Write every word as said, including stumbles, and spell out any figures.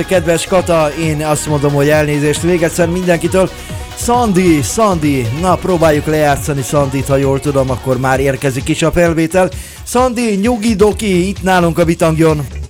Kedves Kata, én azt mondom, hogy elnézést még egyszer mindenkitől. Szandi, Szandi, na próbáljuk lejátszani Szandit, ha jól tudom, akkor már érkezik is a felvétel. Szandi, nyugi doki, itt nálunk a Bitangjon.